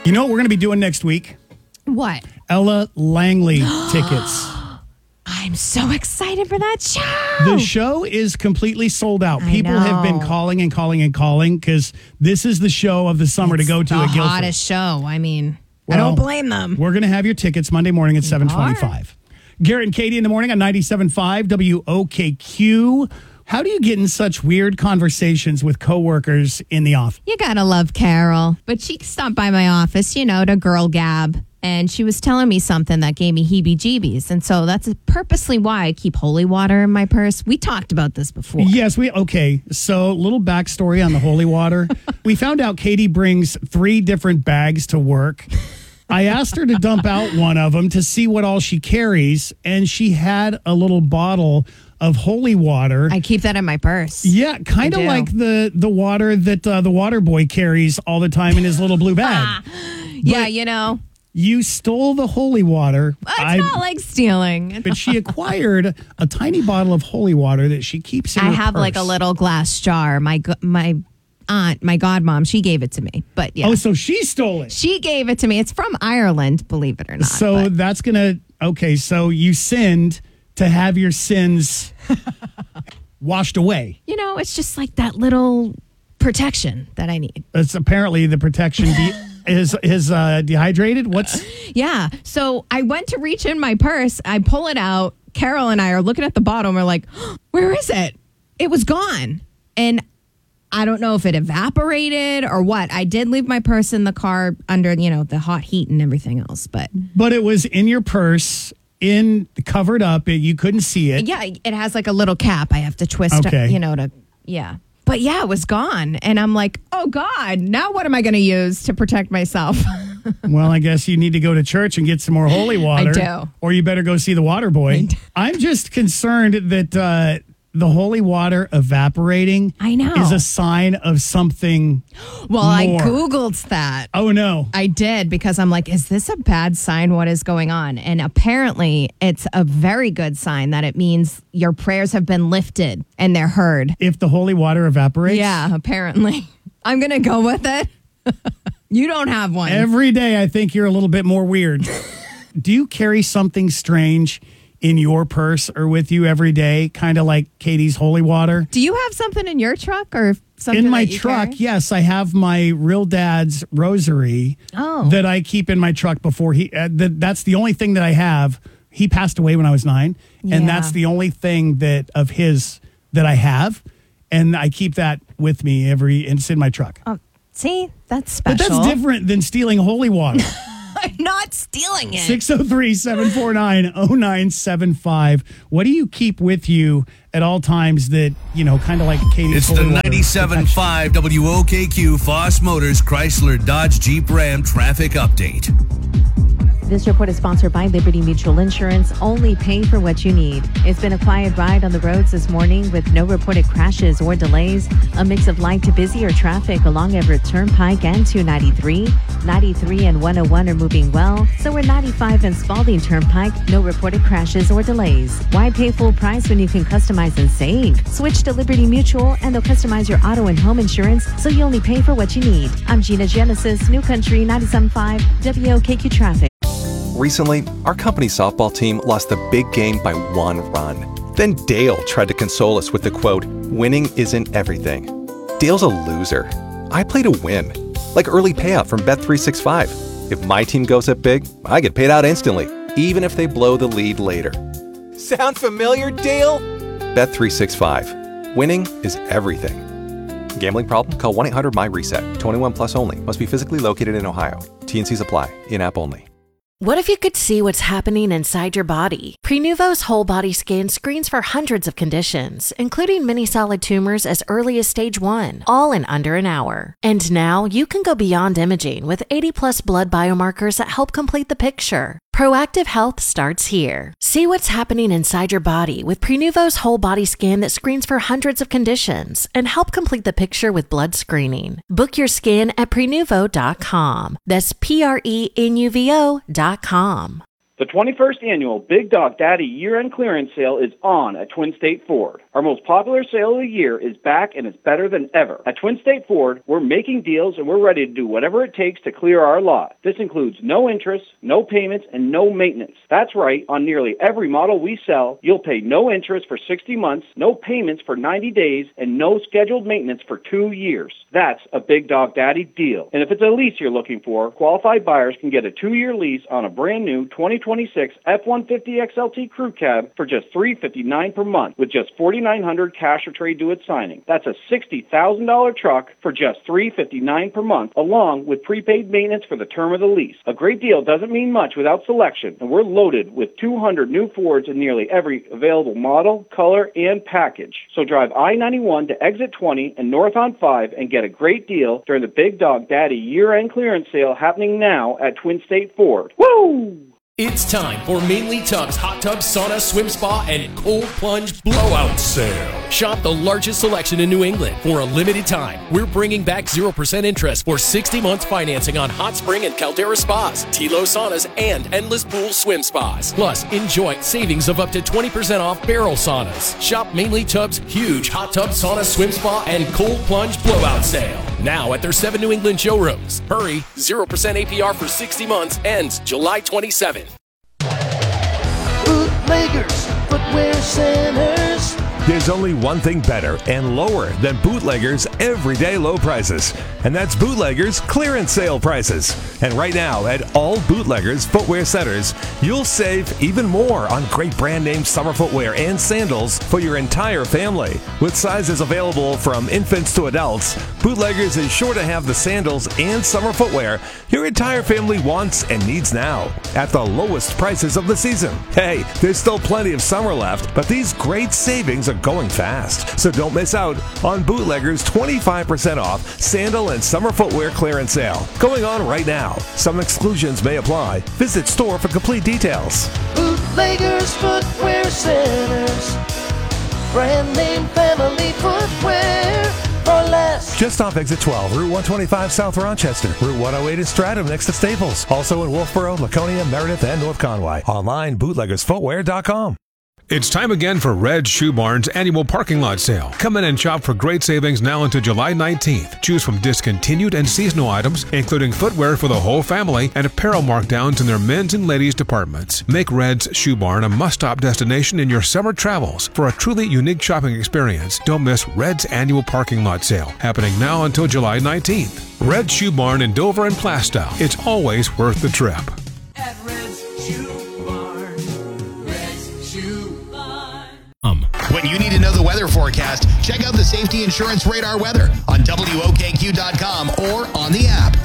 You know what we're going to be doing next week? What? Ella Langley tickets. I'm so excited for that show. The show is completely sold out. I People have been know. calling because this is the show of the summer to go to the at Guilford. hottest show. I mean, I Well, don't blame them. We're going to have your tickets Monday morning at 7:25. Garrett and Katie in the morning on 97.5 WOKQ. How do you get in such weird conversations with coworkers in the office? You gotta love Carol. But she stopped by my office, to girl gab. And she was telling me something that gave me heebie-jeebies. And so that's purposely why I keep holy water in my purse. We talked about this before. Yes, okay. So, little backstory on the holy water. We found out Katie brings 3 different bags to work. I asked her to dump out one of them to see what all she carries, and she had a little bottle of holy water. I keep that in my purse. Yeah, kind of like the water that the water boy carries all the time in his little blue bag. Yeah, You stole the holy water. It's not like stealing. But she acquired a tiny bottle of holy water that she keeps in her I have purse. like a little glass jar. My aunt, my godmom, she gave it to me. But yeah. Oh, so she stole it. She gave it to me. It's from Ireland, believe it or not. So that's going to, okay, so you sinned to have your sins washed away. It's just like that little protection that I need. It's apparently the protection is dehydrated. Yeah. So I went to reach in my purse. I pull it out. Carol and I are looking at the bottom. We're like, where is it? It was gone. And I don't know if it evaporated or what. I did leave my purse in the car under, the hot heat and everything else. But it was in your purse, covered up. You couldn't see it. Yeah, it has like a little cap I have to twist, yeah. But yeah, it was gone. And I'm like, oh God, now what am I going to use to protect myself? Well, I guess you need to go to church and get some more holy water. I do. Or you better go see the water boy. I'm just concerned that the holy water evaporating is a sign of something Well, more. I Googled that. Oh, no. I did because I'm like, is this a bad sign? What is going on? And apparently it's a very good sign that it means your prayers have been lifted and they're heard. If the holy water evaporates? Yeah, apparently. I'm going to go with it. You don't have one. Every day I think you're a little bit more weird. Do you carry something strange in your purse or with you every day, kind of like Katie's holy water? Do you have something in your truck or something in my that you truck? carry? Yes, I have my real dad's rosary that I keep in my truck before that's the only thing that I have. He passed away when I was 9, and that's the only thing of his that I have, and I keep that with me and it's in my truck. Oh, see, that's special. But that's different than stealing holy water. I'm not stealing it. 603-749-0975. What do you keep with you at all times that, kind of like Katie's It's the 97.5 WOKQ Foss Motors Chrysler Dodge Jeep Ram traffic update. This report is sponsored by Liberty Mutual Insurance. Only pay for what you need. It's been a quiet ride on the roads this morning with no reported crashes or delays. A mix of light to busier traffic along Everett Turnpike and 293. 93 and 101 are moving well. So are 95 and Spalding Turnpike. No reported crashes or delays. Why pay full price when you can customize and save? Switch to Liberty Mutual and they'll customize your auto and home insurance so you only pay for what you need. I'm Gina Genesis, New Country 97.5 WOKQ Traffic. Recently, our company softball team lost the big game by 1 run. Then Dale tried to console us with the quote, "Winning isn't everything." Dale's a loser. I play to win. Like early payout from Bet365. If my team goes up big, I get paid out instantly, even if they blow the lead later. Sound familiar, Dale? Bet365. Winning is everything. Gambling problem? Call 1-800-MY-RESET. 21 plus only. Must be physically located in Ohio. T&Cs apply. In-app only. What if you could see what's happening inside your body? Prenuvo's whole body scan screens for hundreds of conditions, including many solid tumors as early as stage 1, all in under an hour. And now you can go beyond imaging with 80+ blood biomarkers that help complete the picture. Proactive health starts here. See what's happening inside your body with Prenuvo's whole body scan that screens for hundreds of conditions and help complete the picture with blood screening. Book your scan at Prenuvo.com. That's Prenuvo.com. The 21st annual Big Dog Daddy year-end clearance sale is on at Twin State Ford. Our most popular sale of the year is back, and it's better than ever. At Twin State Ford, we're making deals, and we're ready to do whatever it takes to clear our lot. This includes no interest, no payments, and no maintenance. That's right, on nearly every model we sell, you'll pay no interest for 60 months, no payments for 90 days, and no scheduled maintenance for 2 years. That's a Big Dog Daddy deal. And if it's a lease you're looking for, qualified buyers can get a 2-year lease on a brand new 2026 F-150 XLT Crew Cab for just $359 per month with just $4,900 cash or trade due at signing. That's a $60,000 truck for just $359 per month, along with prepaid maintenance for the term of the lease. A great deal doesn't mean much without selection, and we're loaded with 200 new Fords in nearly every available model, color, and package. So drive I-91 to exit 20 and north on 5 and get a great deal during the Big Dog Daddy year-end clearance sale happening now at Twin State Ford. Woo! It's time for Mainly Tubs Hot Tub Sauna Swim Spa and Cold Plunge Blowout Sale. Shop the largest selection in New England for a limited time. We're bringing back 0% interest for 60 months financing on Hot Spring and Caldera Spas, Tilo Saunas, and Endless Pool Swim Spas. Plus, enjoy savings of up to 20% off barrel saunas. Shop Mainly Tubs' huge Hot Tub Sauna Swim Spa and Cold Plunge Blowout Sale. Now at their 7 New England showrooms. Hurry, 0% APR for 60 months ends July 27th. Bootleggers, footwear centers. There's only one thing better and lower than Bootleggers' everyday low prices, and that's Bootleggers' clearance sale prices. And right now, at all Bootleggers footwear centers, you'll save even more on great brand name summer footwear and sandals for your entire family. With sizes available from infants to adults, Bootleggers is sure to have the sandals and summer footwear your entire family wants and needs now at the lowest prices of the season. Hey, there's still plenty of summer left, but these great savings are going fast. So don't miss out on Bootleggers' 25% off sandal and summer footwear clearance sale going on right now. Some exclusions may apply. Visit store for complete details. Bootleggers footwear centers. Brand name family footwear for less. Just off exit 12, Route 125 South Rochester. Route 108 in Stratham next to Staples. Also in Wolfboro, Laconia, Meredith, and North Conway. Online, bootleggersfootwear.com. It's time again for Red's Shoe Barn's annual parking lot sale. Come in and shop for great savings now until July 19th. Choose from discontinued and seasonal items, including footwear for the whole family and apparel markdowns in their men's and ladies' departments. Make Red's Shoe Barn a must-stop destination in your summer travels for a truly unique shopping experience. Don't miss Red's annual parking lot sale, happening now until July 19th. Red's Shoe Barn in Dover and Plastow. It's always worth the trip. At Red's Shoe Barn. Red's Shoe Barn. When you need to know the weather forecast, check out the Safety Insurance Radar weather on WOKQ.com or on the app.